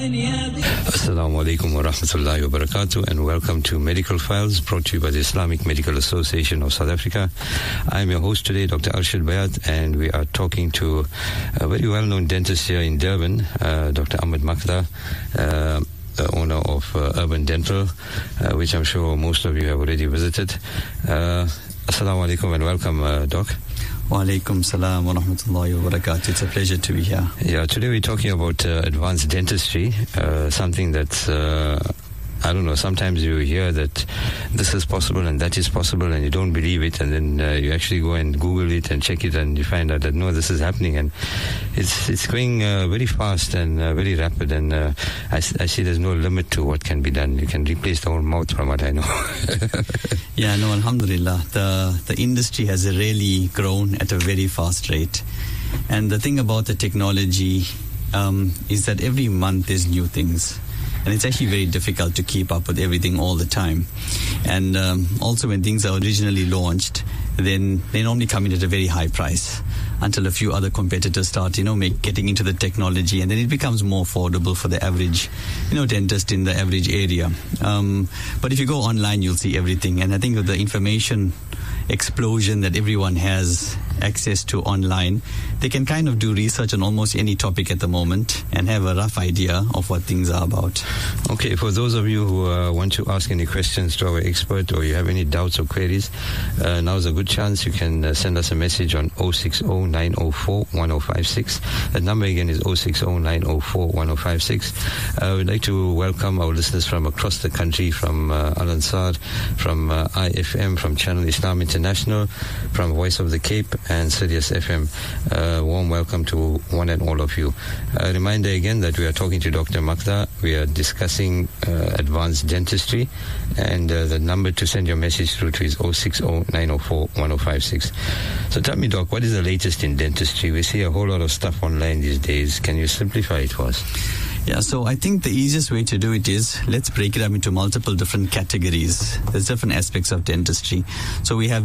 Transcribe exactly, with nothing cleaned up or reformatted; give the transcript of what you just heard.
Assalamu alaikum wa rahmatullahi wa barakatuh, and welcome to Medical Files, brought to you by the Islamic Medical Association of South Africa. I'm your host today, Doctor Arshad Bayat, and we are talking to a very well-known dentist here in Durban, uh, Doctor Ahmed Makda, uh, the owner of uh, Urban Dental, uh, which I'm sure most of you have already visited. Uh, Assalamu alaikum and welcome, uh, Doc. Wa alaikum salam wa rahmatullahi wa barakatuh. It's a pleasure to be here. Yeah, today we're talking about uh, advanced dentistry, uh, something that's, uh, I don't know, sometimes you hear that this is possible and that is possible and you don't believe it, and then uh, you actually go and Google it and check it and you find out that no, this is happening, and it's it's going uh, very fast and uh, very rapid, and uh, I, I see there's no limit to what can be done. You can replace the whole mouth from what I know. Yeah, no, alhamdulillah. The, the industry has really grown at a very fast rate. And the thing about the technology um, is that every month there's new things. And it's actually very difficult to keep up with everything all the time. And um, also when things are originally launched, then they normally come in at a very high price until a few other competitors start, you know, make, getting into the technology, and then it becomes more affordable for the average, you know, dentist in the average area. Um, but if you go online, you'll see everything. And I think with the information explosion that everyone has access to online, they can kind of do research on almost any topic at the moment and have a rough idea of what things are about. Okay, for those of you who uh, want to ask any questions to our expert, or you have any doubts or queries, uh, now's a good chance. You can uh, send us a message on oh six oh, nine oh four, one oh five six. That number again is oh six oh, nine oh four, one oh five six. Uh, we'd like to welcome our listeners from across the country, from uh, Al Ansar, from uh, I F M, from Channel Islam International, from Voice of the Cape, and Sirius F M. Uh, warm welcome to one and all of you. A reminder again that we are talking to Doctor Makda. We are discussing uh, advanced dentistry, and uh, the number to send your message through to is oh six oh, nine oh four, one oh five six. So tell me, Doc, what is the latest in dentistry? We see a whole lot of stuff online these days. Can you simplify it for us? Yeah, so I think the easiest way to do it is, let's break it up into multiple different categories. There's different aspects of dentistry. So we have